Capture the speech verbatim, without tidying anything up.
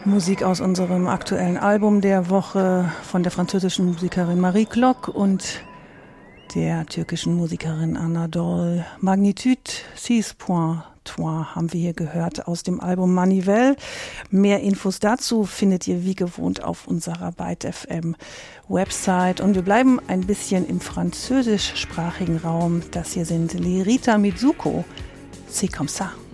Musik aus unserem aktuellen Album der Woche von der französischen Musikerin Marie Glock und der türkischen Musikerin Anadol. Magnitude six point trois haben wir hier gehört aus dem Album Manivelle. Mehr Infos dazu findet ihr wie gewohnt auf unserer Byte F M Website. Und wir bleiben ein bisschen im französischsprachigen Raum. Das hier sind Les Rita Mitsuko. C'est comme ça.